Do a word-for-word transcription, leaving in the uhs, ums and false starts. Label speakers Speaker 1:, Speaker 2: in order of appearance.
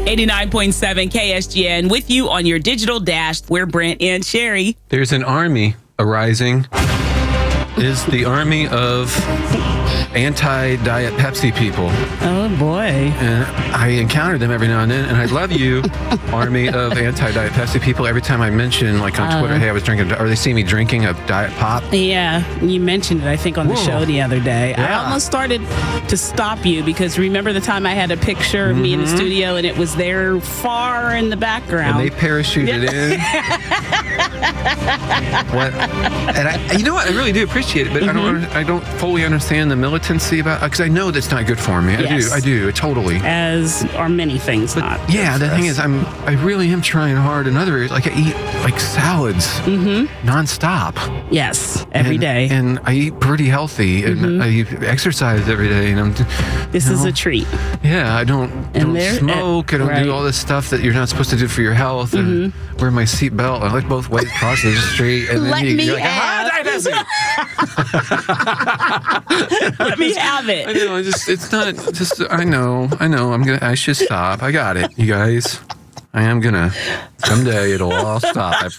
Speaker 1: eighty-nine point seven K S G N with you on your digital dash. We're Brent and Sherry.
Speaker 2: There's an army arising. Is the army of anti-Diet Pepsi people.
Speaker 1: Oh, boy.
Speaker 2: And I encounter them every now and then, and I love you, army of anti-Diet Pepsi people. Every time I mention, like on uh, Twitter, hey, I was drinking, or they see me drinking a Diet Pop.
Speaker 1: Yeah, you mentioned it, I think, on the Whoa. show the other day. Yeah. I almost started to stop you because remember the time I had a picture of mm-hmm. me in the studio, and it was there far in the background.
Speaker 2: And they parachuted in. What? And I, you know what? I really do appreciate it, but mm-hmm. I don't. I don't fully understand the militancy about because I know that's not good for me. I
Speaker 1: yes.
Speaker 2: do. I do. Totally.
Speaker 1: As are many things
Speaker 2: but,
Speaker 1: not.
Speaker 2: Yeah. The thing us. is, I'm. I really am trying hard in other areas. Like I eat like salads mm-hmm. nonstop.
Speaker 1: Yes, every
Speaker 2: and,
Speaker 1: day.
Speaker 2: And I eat pretty healthy, and mm-hmm. I exercise every day. And I'm.
Speaker 1: This
Speaker 2: you
Speaker 1: is
Speaker 2: know,
Speaker 1: a treat.
Speaker 2: Yeah. I don't. Don't smoke. I don't right. do all this stuff that you're not supposed to do for your health. Mm-hmm. And wear my seatbelt. I like both ways across the street. And then
Speaker 1: Let
Speaker 2: you,
Speaker 1: me
Speaker 2: you're like,
Speaker 1: have. Let me have it.
Speaker 2: I know. I just. It's not. Just. I know. I know. I'm gonna. I should stop. I got it. You guys. I am gonna. Someday it'll all stop. I